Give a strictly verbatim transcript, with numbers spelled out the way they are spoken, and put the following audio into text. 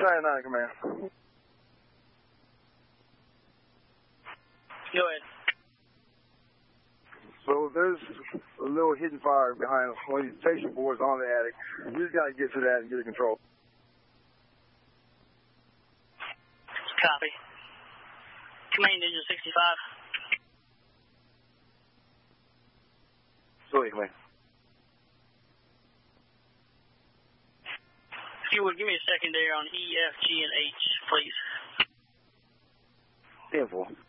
Battalion nine, command. Go ahead. So there's a little hidden fire behind one of these station boards on the attic. We just got to get to that and get it controlled. Copy. Command Engine sixty-five. Sorry, command. If you would, give me a secondary on E, F, G, and H, please. ten four.